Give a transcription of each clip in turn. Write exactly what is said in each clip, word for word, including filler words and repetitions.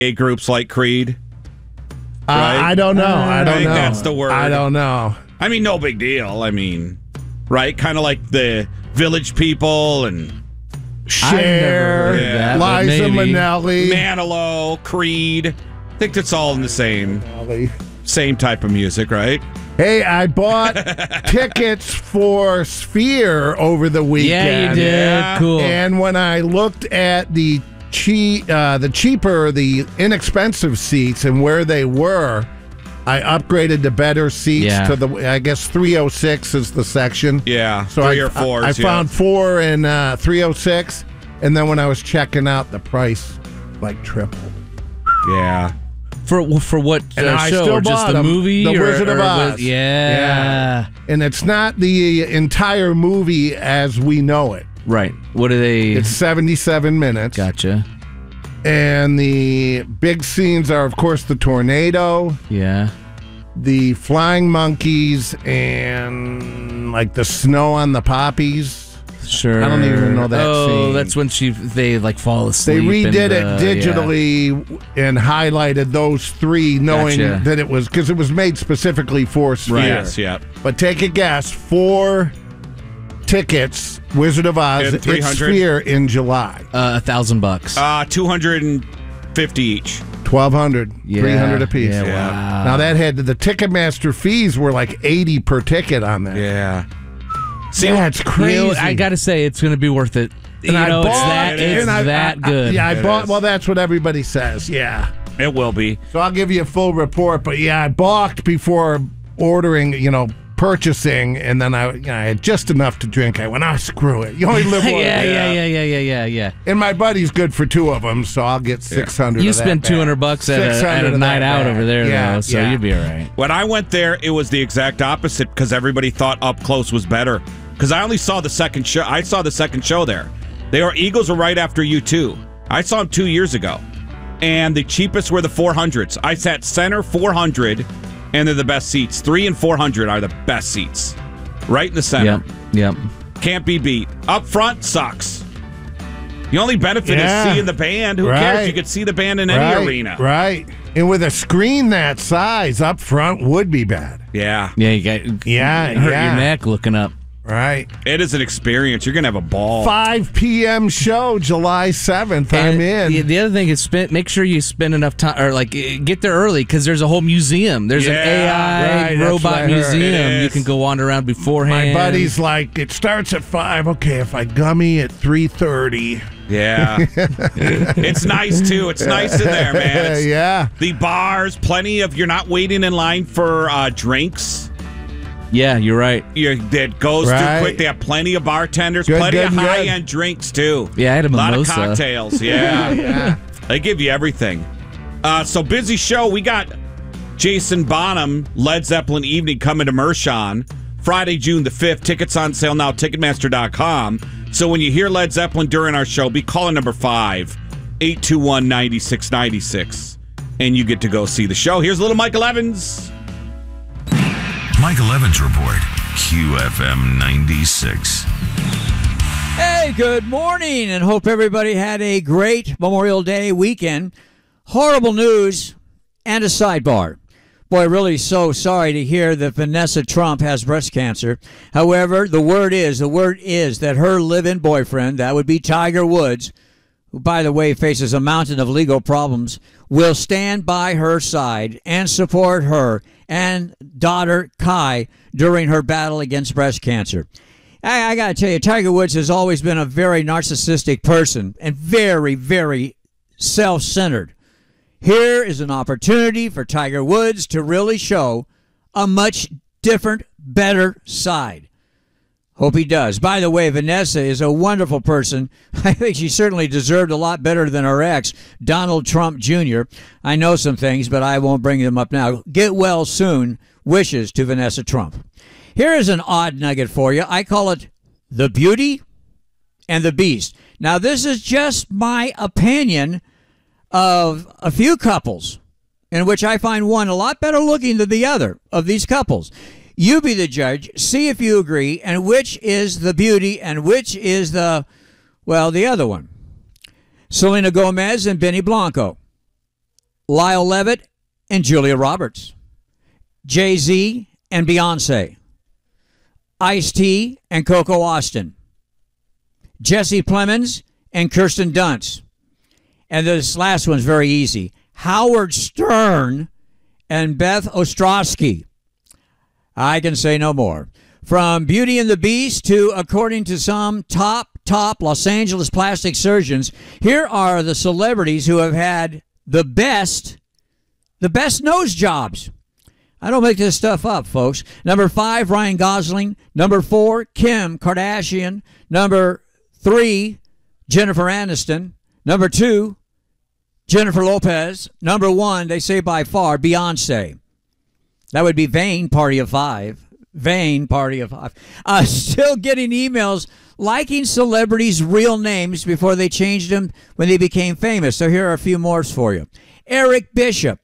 gay groups like Creed. Uh, right? I don't know. I don't I think know. that's the word. I don't know. I mean, no big deal. I mean, right? Kind of like the Village People and Cher, that, Liza Minnelli, Manilow, Creed. I think that's all in the same same type of music, right? Hey, I bought tickets for Sphere over the weekend. Yeah, you did. Yeah. Cool. And when I looked at the che- uh, the cheaper, the inexpensive seats and where they were, I upgraded to better seats Yeah. to the, I guess three oh six is the section. Yeah, So three I, or fours. I, I yeah. found four in uh, three oh six, and then when I was checking out, the price like tripled. Yeah. For for what And uh, I show? still Or just bought the 'em. movie? The or, Wizard of or Oz. was- yeah. And it's not the entire movie as we know it. Right. What do they... It's seventy-seven minutes. Gotcha. And the big scenes are, of course, the tornado, Yeah. the flying monkeys, and like the snow on the poppies. Sure. I don't even know that Oh, scene. that's when she they like fall They asleep. redid and, it uh, digitally and highlighted those three, knowing Gotcha. that it was because it was made specifically for Sphere. Yes, yeah. But take a guess: four tickets, Wizard of Oz, And it's three hundred? Sphere in July. Yeah. Uh, a thousand bucks. Uh, two hundred fifty each. Twelve hundred, Yeah. three hundred apiece. Yeah, Yeah. wow. Now that had the Ticketmaster fees were like eighty per ticket on that. Yeah. See, that's You crazy. know, I gotta say, it's gonna be worth it. And you I know, bought, it's that, it's and I- that I- I- good. yeah, I It bought. is. Well, that's what everybody says. Yeah. It will be. So I'll give you a full report. But yeah, I balked before ordering. You know, purchasing, and then I, you know, I had just enough to drink. I went, oh, screw it. You only live yeah, once. yeah, yeah, yeah, yeah, yeah, yeah. And my buddy's good for two of them, so I'll get six hundred. You spend two hundred bucks at a, at six hundred a of night that out bag. over there, Yeah, though, so yeah. you'd be all right. When I went there, it was the exact opposite because everybody thought up close was better. Because I only saw the second show. I saw the second show there. They were Eagles were right after you too. I saw them two years ago, and the cheapest were the four hundreds. I sat center four hundred, and they're the best seats. Three and four hundred are the best seats, right in the center. Yep, yep. Can't be beat. Up front sucks. The only benefit Yeah. is seeing the band. Who Right. cares? You could see the band in any right, arena. Right. And with a screen that size up front would be bad. Yeah, Yeah, you got Yeah, hurt yeah. your neck looking up. Right. it is an experience. You're gonna have a ball. five p.m. show, July seventh. I'm And in. The, the other thing is spend. Make sure you spend enough time, or like eh, get there early because there's a whole museum. There's Yeah, an A I right, that's what robot I heard. museum. It You is. can go wander around My beforehand. buddy's like, it starts at five. Okay, if I gummy at three thirty. Yeah. It's nice, too. It's nice in there, man. It's- yeah. The bars, plenty of, you're not waiting in line for uh, drinks. Yeah, you're right. You're, that goes Right. too quick. They have plenty of bartenders, Good, plenty good, of good. high-end drinks, too. Yeah, I had a A lot of mimosa. cocktails. Yeah. Yeah. They give you everything. Uh, so, busy show. We got Jason Bonham, Led Zeppelin Evening coming to Mershon Friday, June the fifth. Tickets on sale now, Ticketmaster dot com. So when you hear Led Zeppelin during our show, be calling number five, eight two one, nine six nine six, and you get to go see the show. Here's little Michael Evans. Michael Evans Report, Q F M ninety-six. Hey, good morning, and hope everybody had a great Memorial Day weekend. Horrible news and a sidebar. Boy, really so sorry to hear that Vanessa Trump has breast cancer. However, the word is, the word is that her live-in boyfriend, that would be Tiger Woods, who, by the way, faces a mountain of legal problems, will stand by her side and support her and daughter Kai during her battle against breast cancer. I, I got to tell you, Tiger Woods has always been a very narcissistic person and very, very self-centered. Here is an opportunity for Tiger Woods to really show a much different, better side. Hope he does. By the way, Vanessa is a wonderful person. I think she certainly deserved a lot better than her ex, Donald Trump Junior I know some things, but I won't bring them up now. Get well soon. Wishes to Vanessa Trump. Here is an odd nugget for you. I call it the Beauty and the Beast. Now, this is just my opinion of a few couples in which I find one a lot better looking than the other of these couples. You be the judge. See if you agree, and which is the beauty and which is the, well, the other one. Selena Gomez and Benny Blanco. Lyle Levitt and Julia Roberts. Jay-Z and Beyonce. Ice-T and Coco Austin. Jesse Plemons and Kirsten Dunst. And this last one's very easy. Howard Stern and Beth Ostrowski. I can say no more. From Beauty and the Beast to, according to some top, top Los Angeles plastic surgeons, here are the celebrities who have had the best, the best nose jobs. I don't make this stuff up, folks. Number five, Ryan Gosling. Number four, Kim Kardashian. Number three, Jennifer Aniston. Number two, Jennifer Lopez. Number one, they say by far, Beyonce. That would be vain, party of five. Vain, party of five. Uh, still getting emails liking celebrities' real names before they changed them when they became famous. So here are a few more for you. Eric Bishop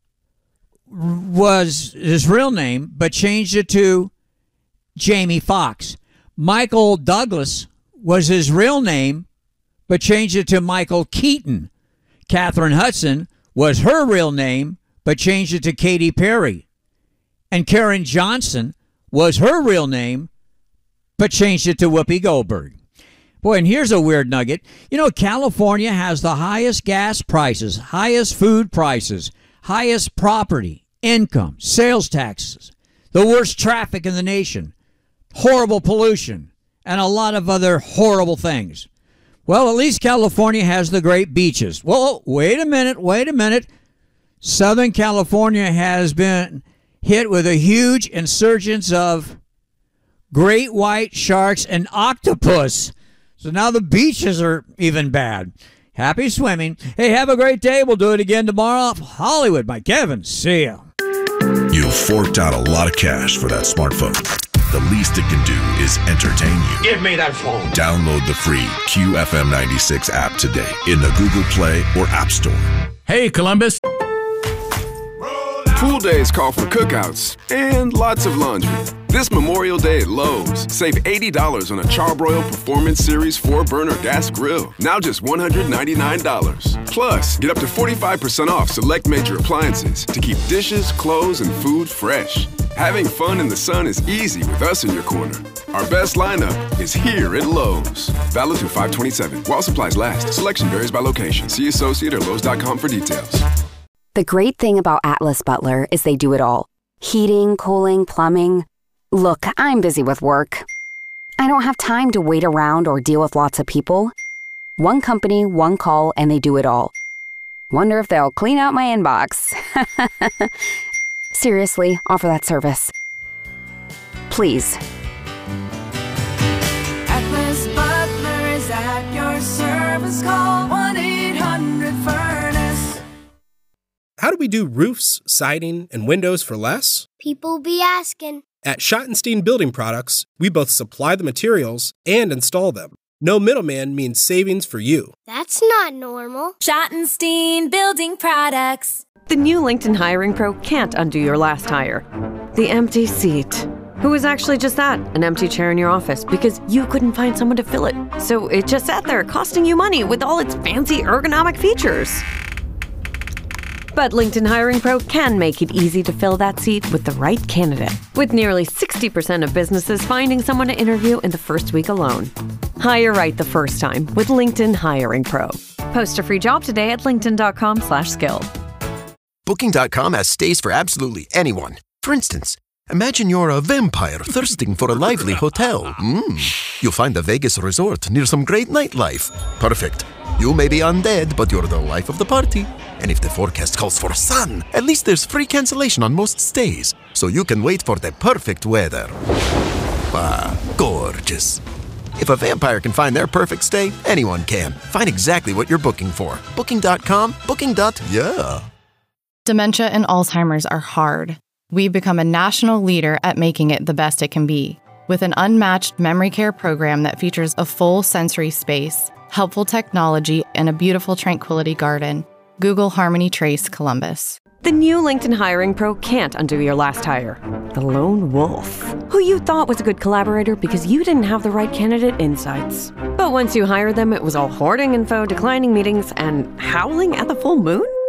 was his real name, but changed it to Jamie Foxx. Michael Douglas was his real name, but changed it to Michael Keaton. Katherine Hudson was her real name, but changed it to Katy Perry. And Karen Johnson was her real name, but changed it to Whoopi Goldberg. Boy, and here's a weird nugget. You know, California has the highest gas prices, highest food prices, highest property, income, sales taxes, the worst traffic in the nation, horrible pollution, and a lot of other horrible things. Well, at least California has the great beaches. Well, wait a minute, wait a minute. Southern California has been hit with a huge insurgence of great white sharks and octopus. So now the beaches are even bad. Happy swimming. Hey, have a great day. We'll do it again tomorrow. Hollywood, Mike Evans. See ya. You forked out a lot of cash for that smartphone. The least it can do is entertain you. Give me that phone. Download the free Q F M ninety-six app today in the Google Play or App Store. Hey, Columbus. Pool days call for cookouts and lots of laundry. This Memorial Day at Lowe's, save eighty dollars on a Charbroil Performance Series four burner gas grill. Now just one hundred ninety-nine dollars. Plus, get up to forty-five percent off select major appliances to keep dishes, clothes, and food fresh. Having fun in the sun is easy with us in your corner. Our best lineup is here at Lowe's. Valid through five twenty-seven. While supplies last. Selection varies by location. See associate or Lowe's dot com for details. The great thing about Atlas Butler is they do it all. Heating, cooling, plumbing. Look, I'm busy with work. I don't have time to wait around or deal with lots of people. One company, one call, and they do it all. Wonder if they'll clean out my inbox. Seriously, offer that service. Please. Atlas Butler is at your service. Call one eight hundred furnace. How do we do roofs, siding, and windows for less? People be asking. At Schottenstein Building Products, we both supply the materials and install them. No middleman means savings for you. That's not normal. Schottenstein Building Products. The new LinkedIn Hiring Pro can't undo your last hire. The empty seat. Who is actually just that, an empty chair in your office because you couldn't find someone to fill it. So it just sat there costing you money with all its fancy ergonomic features. But LinkedIn Hiring Pro can make it easy to fill that seat with the right candidate. With nearly sixty percent of businesses finding someone to interview in the first week alone. Hire right the first time with LinkedIn Hiring Pro. Post a free job today at linkedin.com slash skill. Booking dot com has stays for absolutely anyone. For instance, imagine you're a vampire thirsting for a lively hotel. Mm. You'll find a Vegas resort near some great nightlife. Perfect. You may be undead, but you're the life of the party. And if the forecast calls for sun, at least there's free cancellation on most stays, so you can wait for the perfect weather. Ah, gorgeous. If a vampire can find their perfect stay, anyone can. Find exactly what you're booking for. Booking dot com, booking. Yeah. Dementia and Alzheimer's are hard. We've become a national leader at making it the best it can be. With an unmatched memory care program that features a full sensory space, helpful technology, and a beautiful tranquility garden. Google Harmony Trace Columbus. The new LinkedIn Hiring Pro can't undo your last hire. The lone wolf, who you thought was a good collaborator because you didn't have the right candidate insights. But once you hired them, it was all hoarding info, declining meetings, and howling at the full moon?